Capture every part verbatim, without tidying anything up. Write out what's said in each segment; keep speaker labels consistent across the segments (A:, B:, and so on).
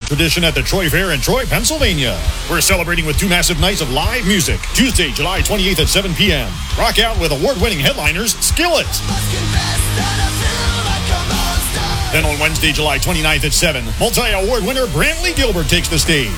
A: tradition at the Troy Fair in Troy, Pennsylvania. We're celebrating with two massive nights of live music. Tuesday, July twenty-eighth at seven p.m. Rock out with award-winning headliners Skillet. Then on Wednesday, July twenty-ninth at seven, multi-award winner Brantley Gilbert takes the stage.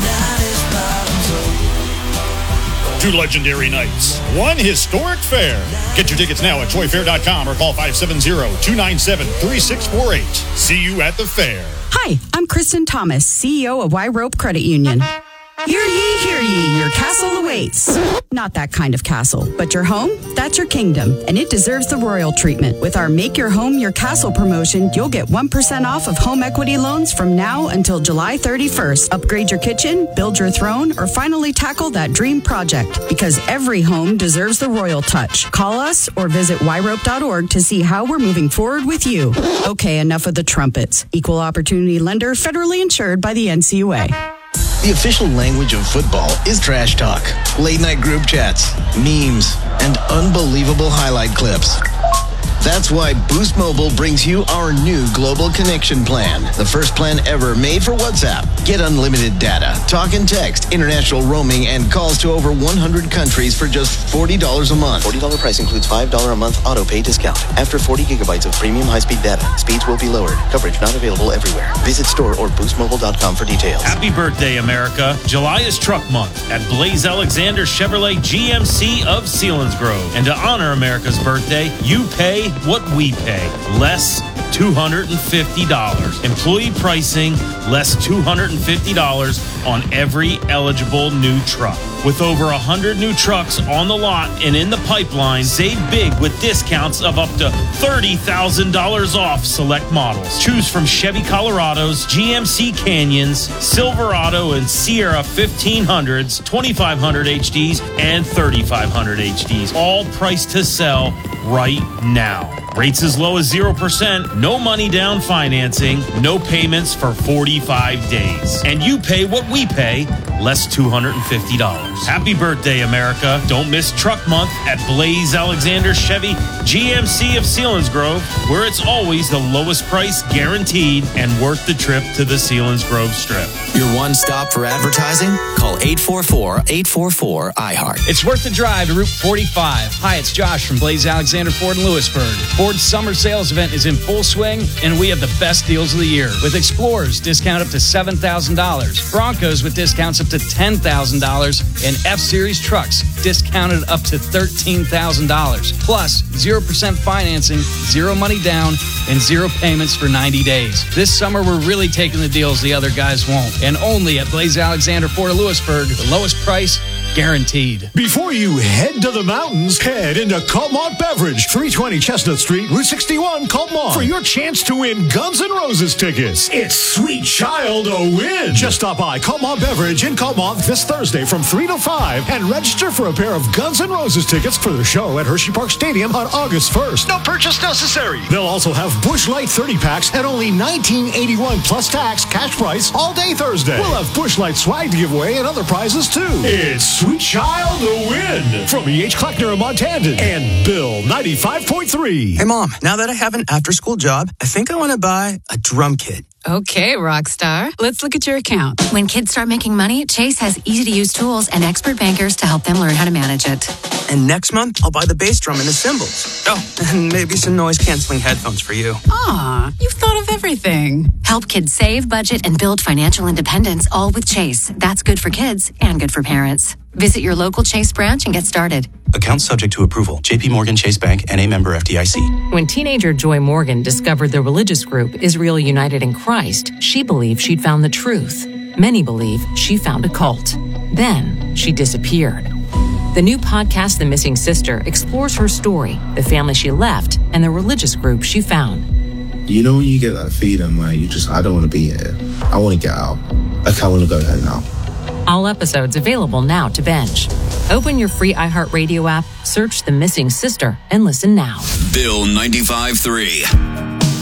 A: Two legendary nights, one historic fair. Get your tickets now at troy fair dot com or call five seven zero, two nine seven, three six four eight. See you at the fair.
B: Hi, I'm Kristen Thomas, C E O of Y Rope Credit Union. Hear ye, hear ye, your castle awaits. Not that kind of castle, but your home, that's your kingdom, and it deserves the royal treatment. With our Make Your Home Your Castle promotion, you'll get one percent off of home equity loans from now until July thirty-first. Upgrade your kitchen, build your throne, or finally tackle that dream project, because every home deserves the royal touch. Call us or visit y rope dot org to see how we're moving forward with you. Okay, enough of the trumpets. Equal opportunity lender, federally insured by the N C U A.
C: The official language of football is trash talk, late-night group chats, memes, and unbelievable highlight clips. That's why Boost Mobile brings you our new Global Connection Plan, the first plan ever made for WhatsApp. Get unlimited data, talk and text, international roaming, and calls to over one hundred countries for just forty dollars a month.
D: forty dollars price includes five dollars a month auto pay discount. After forty gigabytes of premium high-speed data, speeds will be lowered. Coverage not available everywhere. Visit store or boost mobile dot com for details.
E: Happy birthday, America. July is Truck Month at Blaze Alexander Chevrolet G M C of Selinsgrove. And to honor America's birthday, you pay what we pay. Less two hundred fifty dollars. Employee pricing, less two hundred fifty dollars on every eligible new truck. With over one hundred new trucks on the lot and in the pipeline, save big with discounts of up to thirty thousand dollars off select models. Choose from Chevy Colorados, G M C Canyons, Silverado and Sierra fifteen hundreds, twenty-five hundred H Ds, and thirty-five hundred H Ds. All priced to sell right now. Rates as low as zero percent, no money down financing, no payments for forty-five days. And you pay what we pay, less two hundred fifty dollars. Happy birthday, America. Don't miss Truck Month at Blaze Alexander Chevy G M C of Selinsgrove, where it's always the lowest price guaranteed and worth the trip to the Selinsgrove Strip.
F: Your one stop for advertising? Call eight four four, eight four four, I heart.
G: It's worth the drive to Route forty-five. Hi, it's Josh from Blaze Alexander Ford in Lewisburg. Ford's summer sales event is in full swing, and we have the best deals of the year. With Explorers, discount up to seven thousand dollars. Broncos with discounts up to ten thousand dollars. And F-Series trucks, discounted up to thirteen thousand dollars. Plus, zero percent financing, zero money down, and zero payments for ninety days. This summer, we're really taking the deals the other guys won't. And only at Blaze Alexander Ford of Lewisburg, the lowest price, guaranteed.
H: Before you head to the mountains, head into Coltmont Beverage, three twenty Chestnut Street, Route sixty-one, Coltmont, for your chance to win Guns N' Roses tickets. It's Sweet Child a win. Just stop by Coltmont Beverage in Coltmont this Thursday from three to five and register for a pair of Guns N' Roses tickets for the show at Hershey Park Stadium on August first. No purchase necessary. They'll also have Busch Light thirty packs at only nineteen eighty-one plus tax, cash price, all day Thursday. We'll have Busch Light swag to give away and other prizes too. It's Sweet Child a win from E H Kleckner and Montandon and Bill ninety-five point three.
I: Hey Mom, now that I have an after-school job, I think I want to buy a drum kit.
J: Okay, rock star. Let's look at your account.
K: When kids start making money, Chase has easy-to-use tools and expert bankers to help them learn how to manage it.
I: And next month, I'll buy the bass drum and the cymbals. Oh, and maybe some noise-canceling headphones for you.
J: Aw, you've thought of everything.
K: Help kids save, budget, and build financial independence, all with Chase. That's good for kids and good for parents. Visit your local Chase branch and get started.
L: Account subject to approval. J P Morgan Chase Bank and a member F D I C.
M: When teenager Joy Morgan discovered the religious group Israel United in Christ, she believed she'd found the truth. Many believe she found a cult. Then she disappeared. The new podcast, The Missing Sister, explores her story, the family she left, and the religious group she found.
N: You know when you get that feeling where you just, I don't want to be here. I want to get out. Like, I want to go home now.
M: All episodes available now to binge. Open your free iHeartRadio app, search The Missing Sister, and listen now.
O: Bill ninety-five point three.